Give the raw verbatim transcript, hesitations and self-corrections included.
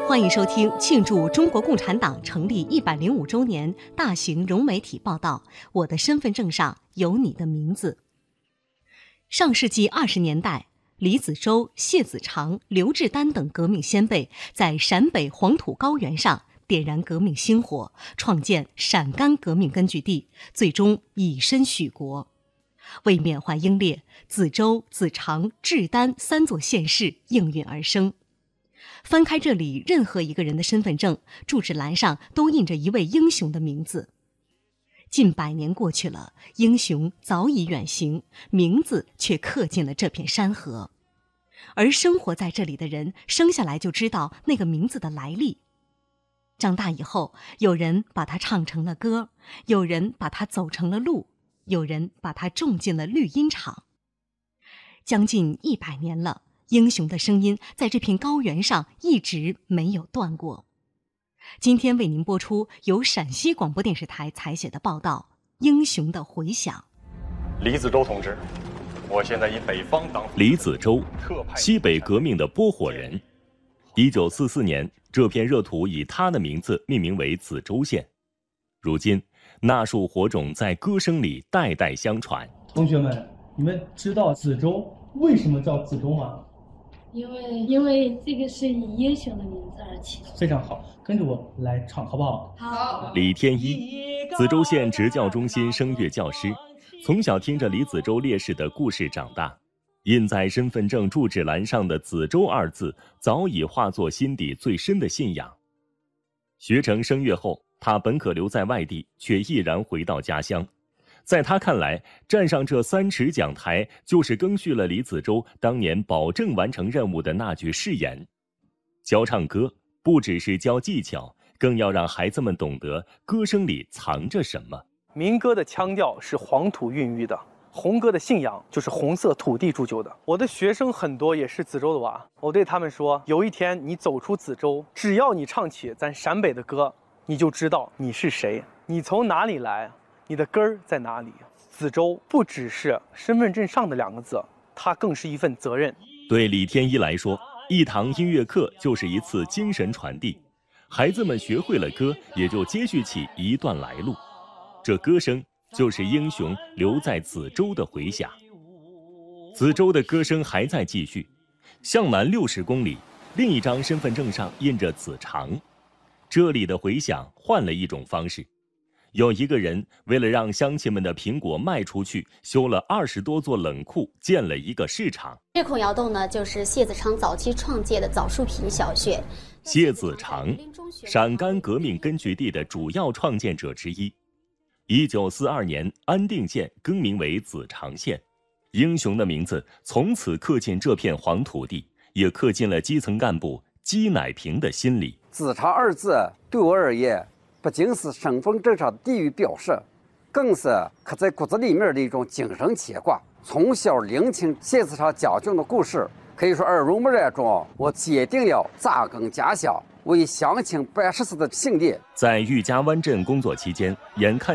欢迎收听庆祝中国共产党成立一百零五周年大型融媒体报道《我的身份证上有你的名字》。上世纪二十年代，李子洲、谢子长、刘志丹等革命先辈在陕北黄土高原上点燃革命星火，创建陕甘革命根据地，最终以身许国。为缅怀英烈，子洲、子长、志丹三座县市应运而生。翻开这里任何一个人的身份证，住址栏上都印着一位英雄的名字。近百年过去了，英雄早已远行，名字却刻进了这片山河。而生活在这里的人，生下来就知道那个名字的来历。长大以后，有人把它唱成了歌，有人把它走成了路，有人把它种进了绿茵场。将近一百年了，英雄的声音在这片高原上一直没有断过。今天为您播出由陕西广播电视台采写的报道《英雄的回响》。 李子洲同志，我现在以北方党。 李子洲，西北革命的拨火人。一九四四年，这片热土以他的名字命名为子洲县。如今，那束火种在歌声里代代相传。 同学们，你们知道子洲为什么叫子洲吗？ 因为因为这个是以英雄的名字而起的。 非常好，跟着我来唱好不好？ 好。 李天一，子洲县职教中心声乐教师，从小听着李子洲烈士的故事长大，印在身份证住址栏上的子洲二字早已化作心底最深的信仰。学成声乐后，他本可留在外地，却毅然回到家乡。在他看来，站上这三尺讲台，就是赓续了李子洲当年保证完成任务的那句誓言。教唱歌不只是教技巧，更要让孩子们懂得歌声里藏着什么。 民歌的腔调是黄土孕育的，红歌的信仰就是红色土地铸就的。我的学生很多也是子洲的娃，我对他们说，有一天你走出子洲，只要你唱起咱陕北的歌，你就知道你是谁，你从哪里来，你的根儿在哪里？子洲不只是身份证上的两个字，它更是一份责任。 对李天一来说，一堂音乐课就是一次精神传递，孩子们学会了歌，也就接续起一段来路。这歌声就是英雄留在子洲的回响。子洲的歌声还在继续，向南六十公里，另一张身份证上印着子长。这里的回响换了一种方式。有一个人为了让乡亲们的苹果卖出去，修了二十多座冷库，建了一个市场。 这孔窑洞呢，就是谢子长早期创建的枣树坪小学。 谢子长，陕甘革命根据地的主要创建者之一。一九四二年，安定县更名为子长县，英雄的名字从此刻进这片黄土地，也刻进了基层干部姬乃平的心里。 子长二字对我而言，不仅是身份证上的地域标识，更是刻在骨子里面的一种精神牵挂。从小聆听谢子长讲讲的故事，可以说耳濡目染中，我坚定了扎根家乡、为乡亲办实事的信念。 在玉家湾镇工作期间，眼看